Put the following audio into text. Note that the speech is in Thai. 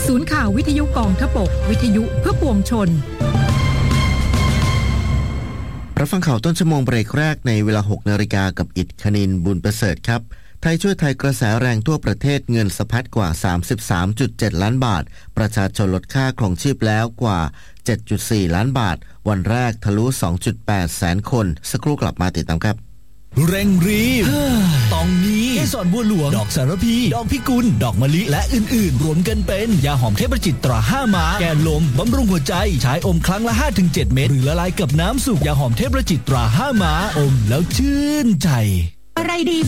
ศูนย์ข่าววิทยุกองทพบกวิทยุเพื่อปวงชนรับฟังข่าวต้นชั่วโมงเบรกแรกในเวลา 6 นาฬิกากับอิฐคณินบุญประเสริฐครับไทยช่วยไทยกระแสแรงทั่วประเทศเงินสะพัดกว่า 33.7 ล้านบาทประชาชนลดค่าครองชีพแล้วกว่า 7.4 ล้านบาทวันแรกทะลุ 2.8 แสนคนสักครู่กลับมาติดตามครับเร่งรีบตองนี้เกสรบัวหลวงดอกสารพีดอกพิกุลดอกมะลิและอื่นๆรวมกันเป็นยาหอมเทพจิตตรา5ม้าแก้ลมบำรุงหัวใจใช้อมครั้งละ 5-7 เม็ดหรือละลายกับน้ำสุกยาหอมเทพจิตตรา5ม้าอมแล้วชื่นใจอะไรดี